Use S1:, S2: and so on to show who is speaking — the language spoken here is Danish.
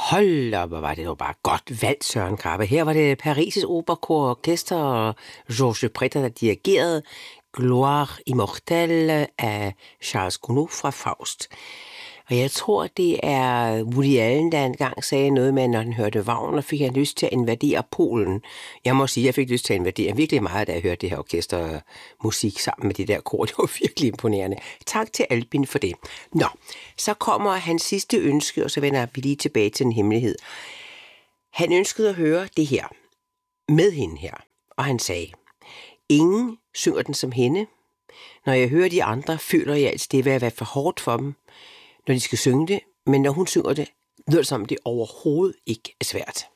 S1: Hold op, hvor var det jo bare godt valgt, Søren Krabbe. Her var det Paris' Operakor Orkester og Georges Prêtre, der dirigerede Gloire Immortelle af Charles Gounod fra Faust. Og jeg tror, det er Woody Allen, der engang sagde noget med, at når han hørte Wagner, fik han lyst til at invadere Polen. Jeg må sige, at jeg fik lyst til at invadere virkelig meget, da jeg hørte det her orkestermusik sammen med det der kor. Det var virkelig imponerende. Tak til Albin for det. Nå, så kommer hans sidste ønske, og så vender vi lige tilbage til en hemmelighed. Han ønskede at høre det her med hende her, og han sagde, ingen synger den som hende. Når jeg hører de andre, føler jeg, at det vil være for hårdt for dem, når de skal synge det, men når hun synger det, lyder det som, det overhovedet ikke er svært.